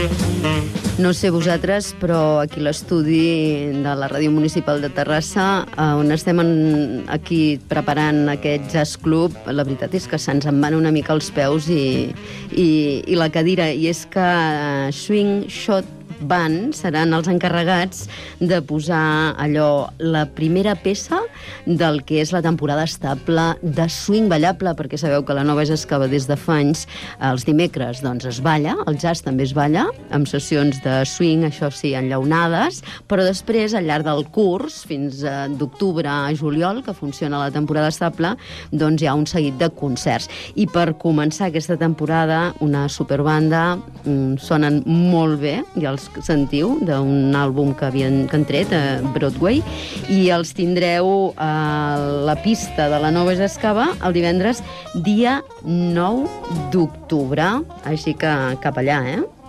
No sé vosaltres, però aquí a l'estudi de la Ràdio Municipal de Terrassa, on estem aquí preparant aquest jazz club, la veritat és que se'ns en van una mica els peus i la cadira, i és que Swing Shot Band seran els encarregats de posar allò, la primera peça del que és la temporada estable de swing ballable, perquè sabeu que la Nova Escava des de fa anys, els dimecres doncs es balla, el jazz també es balla, amb sessions de swing, això sí, enllaunades, però després, al llarg del curs, fins d'octubre a juliol, que funciona la temporada estable, doncs hi ha un seguit de concerts. I per començar aquesta temporada, una superbanda, sonen molt bé, ja els sentiu, d'un àlbum que han tret a Broadway, i els tindreu a la pista de la Nova Escava el divendres dia 9 d'octubre. Així que cap allà,